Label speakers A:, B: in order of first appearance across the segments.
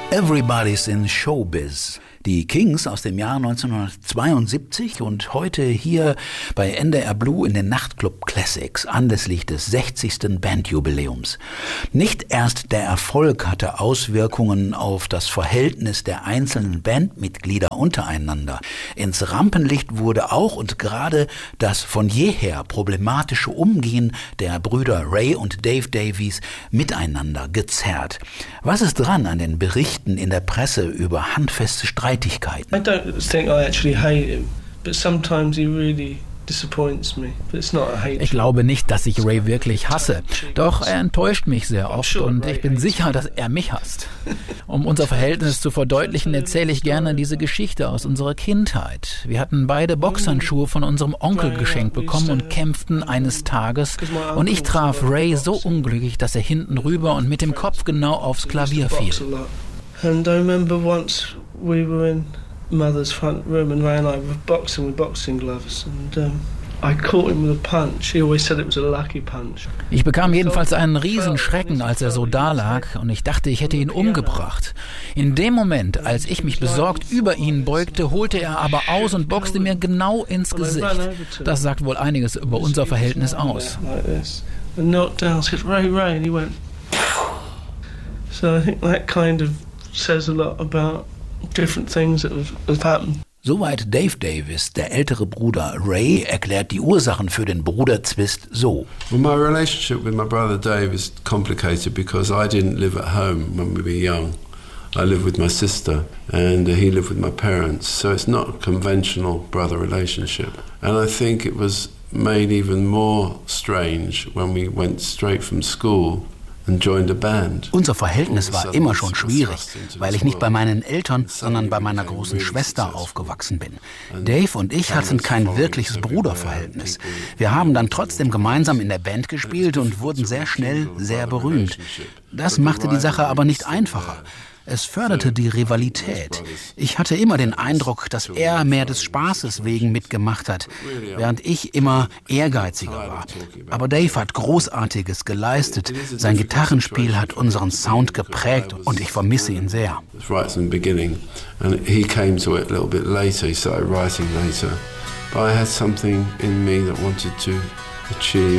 A: Everybody's in Showbiz. Die Kings aus dem Jahr 1972 und heute hier bei NDR Blue in den Nachtclub Classics anlässlich des 60. Bandjubiläums. Nicht erst der Erfolg hatte Auswirkungen auf das Verhältnis der einzelnen Bandmitglieder untereinander. Ins Rampenlicht wurde auch und gerade das von jeher problematische Umgehen der Brüder Ray und Dave Davies miteinander gezerrt. Was ist dran an den Berichten in der Presse über handfeste Streitigkeiten?
B: I don't think I actually hate him, but sometimes he really disappoints me. But it's not a hate.
C: Ich glaube nicht, dass ich Ray wirklich hasse. Doch er enttäuscht mich sehr oft und ich bin sicher, dass er mich hasst. Um unser Verhältnis zu verdeutlichen, erzähle ich gerne diese Geschichte aus unserer Kindheit. Wir hatten beide Boxhandschuhe von unserem Onkel geschenkt bekommen und kämpften eines Tages. Und ich traf Ray so unglücklich, dass er hinten rüber und mit dem Kopf genau aufs Klavier fiel.
B: And I remember once we were in Mother's front room and Ray and I were boxing with boxing gloves and I caught him with a punch. He always said it was a lucky punch.
C: Ich bekam jedenfalls einen Riesenschrecken, als er so dalag und ich dachte, ich hätte ihn umgebracht. In dem Moment, als ich mich besorgt über ihn beugte, holte er aber aus und boxte mir genau ins Gesicht. Das sagt wohl einiges über unser Verhältnis aus.
B: And knocked down, said Ray, Ray, and he went. So I think that kind of says a lot about different things that have happened.
A: Soweit Dave Davies, der ältere Bruder Ray, erklärt die Ursachen für den Bruderzwist so.
D: Well, my relationship with my brother Dave is complicated because I didn't live at home when we were young. I lived with my sister and he lived with my parents, so it's not a conventional brother relationship. And I think it was made even more strange when we went straight from school.
A: Unser Verhältnis war immer schon schwierig, weil ich nicht bei meinen Eltern, sondern bei meiner großen Schwester aufgewachsen bin. Dave und ich hatten kein wirkliches Bruderverhältnis. Wir haben dann trotzdem gemeinsam in der Band gespielt und wurden sehr schnell sehr berühmt. Das machte die Sache aber nicht einfacher. Es förderte die Rivalität. Ich hatte immer den Eindruck, dass er mehr des Spaßes wegen mitgemacht hat, während ich immer ehrgeiziger war. Aber Dave hat Großartiges geleistet. Sein Gitarrenspiel hat unseren Sound geprägt und ich vermisse ihn sehr.
D: Right from the beginning, and he came to it a little bit later. He started writing later, but I had something in me that wanted to achieve,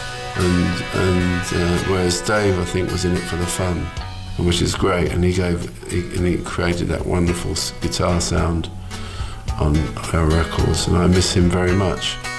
D: and whereas Dave, I think, was in it for the fun. Which is great, and he created that wonderful guitar sound on our records, and I miss him very much.